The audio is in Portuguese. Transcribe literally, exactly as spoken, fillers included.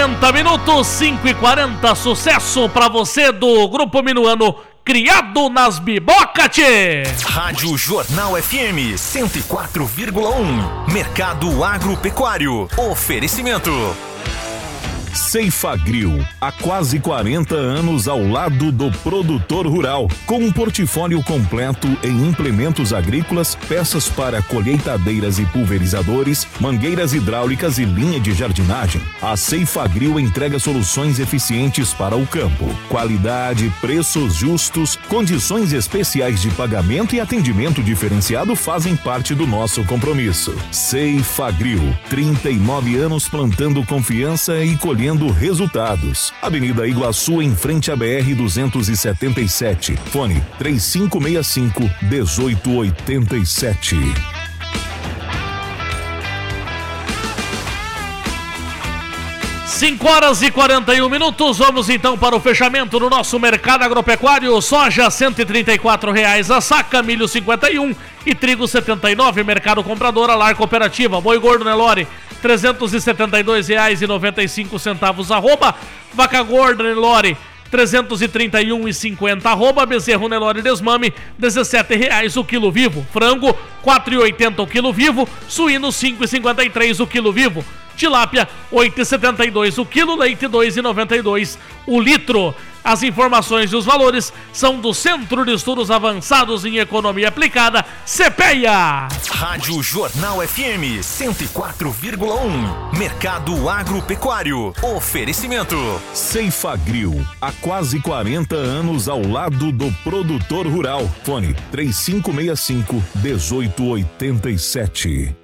quarenta minutos, cinco e quarenta, sucesso pra você do Grupo Minuano, criado nas bibocas, tchê! Rádio Jornal F M cento e quatro vírgula um, Mercado Agropecuário, oferecimento. Ceifagrill, há quase quarenta anos ao lado do produtor rural, com um portfólio completo em implementos agrícolas, peças para colheitadeiras e pulverizadores, mangueiras hidráulicas e linha de jardinagem. A Ceifagrill entrega soluções eficientes para o campo, qualidade, preços justos, condições especiais de pagamento e atendimento diferenciado fazem parte do nosso compromisso. Ceifagrill, trinta e nove anos plantando confiança e colhendo resultados. Avenida Iguaçu, em frente à B R duzentos e setenta e sete. Fone três cinco seis cinco, um oito oito sete. cinco horas e quarenta e um minutos, vamos então para o fechamento do nosso mercado agropecuário. Soja cento e trinta e quatro reais a saca, milho cinquenta e um e trigo setenta e nove. Mercado comprador, Alar Cooperativa. Boi gordo Nelore trezentos e setenta e dois reais e noventa e cinco centavos arroba. Vaca gorda Nelore trezentos e trinta e um e cinquenta arroba. Bezerro Nelore Desmame dezessete reais o quilo vivo. Frango quatro e oitenta o quilo vivo. Suíno cinco e cinquenta e três o quilo vivo. Tilápia oito e setenta e dois o quilo, leite dois e noventa e dois o litro. As informações e os valores são do Centro de Estudos Avançados em Economia Aplicada, CEPEA. Rádio Jornal F M cento e quatro vírgula um, Mercado Agropecuário, oferecimento. Ceifagrill, há quase quarenta anos ao lado do produtor rural. Fone três cinco seis cinco, um oito oito sete.